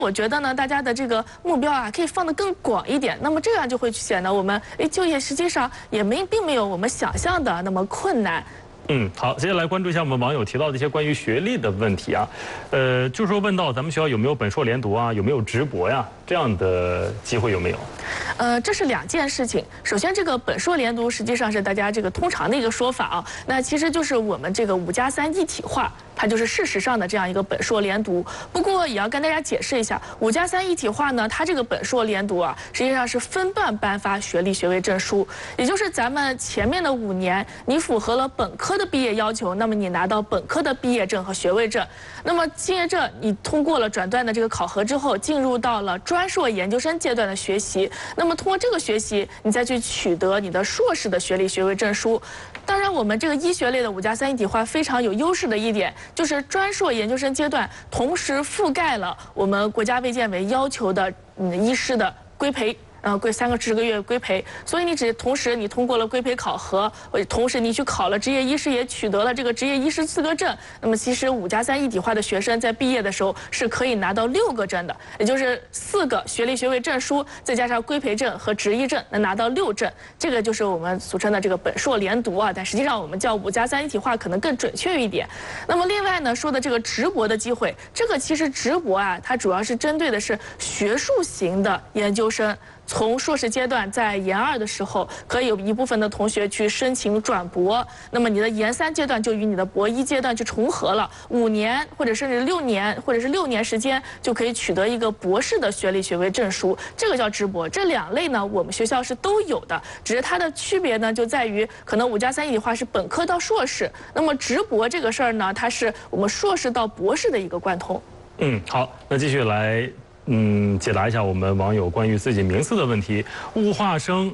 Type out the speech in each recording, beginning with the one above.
我觉得呢，大家的这个目标啊，可以放得更广一点。那么这样就会显得我们就业实际上并没有我们想象的那么困难。 好，接下来关注一下我们网友提到的一些关于学历的问题啊，就是说问到咱们学校有没有本硕连读啊，有没有直博呀，这样的机会有没有？ 这是两件事情。首先，这个本硕连读实际上是大家这个通常的一个说法啊，那其实就是我们这个5+3一体化。它就是事实上的这样一个本硕连读，不过也要跟大家解释一下，5+3一体化呢，它这个本硕连读啊，实际上是分段颁发学历学位证书，也就是咱们前面的5年，你符合了本科的毕业要求，那么你拿到本科的毕业证和学位证，那么接着你通过了转段的这个考核之后，进入到了专硕研究生阶段的学习，那么通过这个学习，你再去取得你的硕士的学历学位证书。当然，我们这个医学类的5+3一体化非常有优势的一点，就是专硕研究生阶段同时覆盖了我们国家卫健委要求的医师的规培。30个月规培，所以同时你通过了规培考核，同时你去考了执业医师，也取得了这个执业医师资格证。那么其实5+3一体化的学生在毕业的时候是可以拿到6个证的，也就是4个学历学位证书，再加上规培证和执医证，能拿到6证。这个就是我们俗称的这个本硕连读啊，但实际上我们叫5+3一体化可能更准确一点。那么另外呢，说的这个直博的机会，这个其实直博啊，它主要是针对的是学术型的研究生。从硕士阶段，在研2的时候，可以有一部分的同学去申请转博，那么你的研3阶段就与你的博1阶段去重合了，5年或者甚至6年，或者是6年时间，就可以取得一个博士的学历学位证书，这个叫直博。这2类呢，我们学校是都有的，只是它的区别呢，就在于可能5+3一体化是本科到硕士，那么直博这个事儿呢，它是我们硕士到博士的一个贯通。 好，那继续来。解答一下我们网友关于自己名次的问题。物化生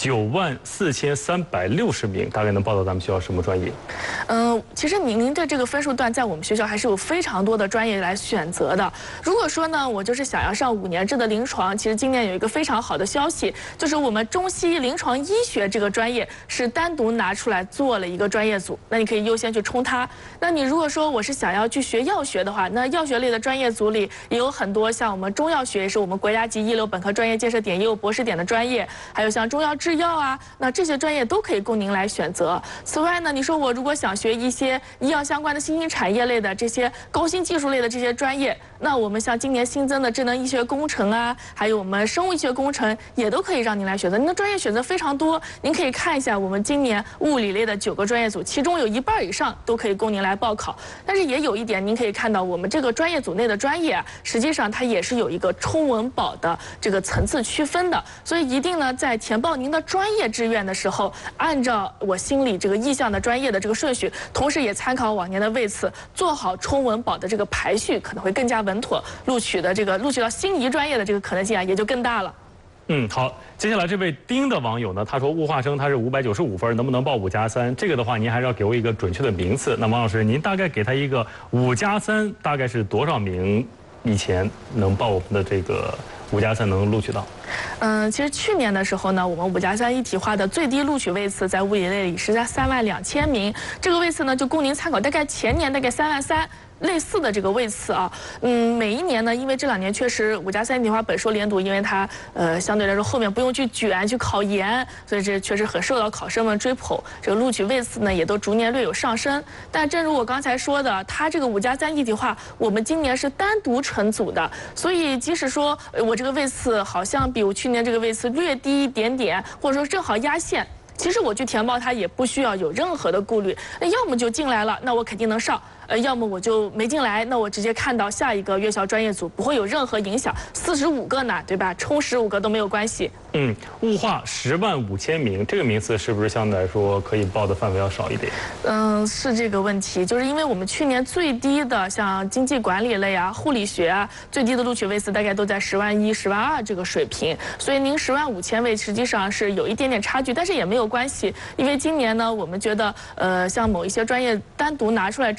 94360名，大概能报到咱们学校什么专业？ 其实您的这个分数段在我们学校还是有非常多的专业来选择的。如果说呢，我就是想要上5年制的临床，其实今年有一个非常好的消息，就是我们中西医临床医学这个专业是单独拿出来做了一个专业组，那你可以优先去冲它。那你如果说我是想要去学药学的话，那药学类的专业组里也有很多，像我们中药学也是我们国家级一流本科专业建设点，也有博士点的专业，还有像中药制药啊，那这些专业都可以供您来选择。此外呢，你说我如果想学一些医药相关的新兴产业类的这些高新技术类的这些专业，那我们像今年新增的智能医学工程啊，还有我们生物医学工程也都可以让您来选择。您的专业选择非常多，您可以看一下我们今年物理类的9个专业组，其中有1半以上都可以供您来报考。但是也有一点，您可以看到我们这个专业组内的专业啊，实际上它也是有一个冲文保的这个层次区分的，所以一定呢在填报您的专业志愿的时候，按照我心里这个意向的专业的这个顺序，同时也参考往年的位次，做好冲文保的这个排序，可能会更加稳妥，录取到心仪专业的这个可能性啊也就更大了。 好，接下来这位丁的网友呢，他说物化生他是595分，能不能报5+3？这个的话，您还是要给我一个准确的名次。那王老师，您大概给他一个5+3，大概是多少名以前能报我们的这个5+3能录取到？ 其实去年的时候呢，我们5+3一体化的最低录取位次在物理类里是在32000名，这个位次呢就供您参考，大概前年大概33000。类似的这个位次啊，每一年呢，因为这2年确实5+3一体化本硕连读，因为它相对来说后面不用去卷去考研，所以这确实很受到考生们追捧。这个录取位次呢也都逐年略有上升。但正如我刚才说的，它这个5+3一体化，我们今年是单独成组的，所以即使说我这个位次好像比我去年这个位次略低一点点，或者说正好压线。其实我去填报它也不需要有任何的顾虑，那要么就进来了，那我肯定能上。要么我就没进来，那我直接看到下一个院校专业组，不会有任何影响。45个呢，对吧？冲15个都没有关系。 物化105000名，这个名次是不是相对来说可以报的范围要少一点？ 是这个问题，就是因为我们去年最低的像经济管理类啊、护理学啊，最低的录取位次大概都在101000、102000这个水平，所以您105000位实际上是有一点点差距，但是也没有关系，因为今年呢，我们觉得像某一些专业单独拿出来成组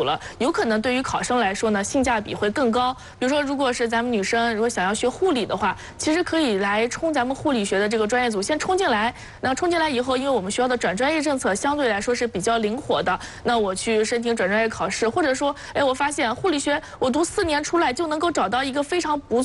了，有可能对于考生来说呢，性价比会更高。比如说，如果是咱们女生如果想要学护理的话，其实可以来冲咱们护理学的这个专业组，先冲进来。那冲进来以后，因为我们学校的转专业政策相对来说是比较灵活的，那我去申请转专业考试，或者说，哎，我发现护理学我读4年出来就能够找到一个非常不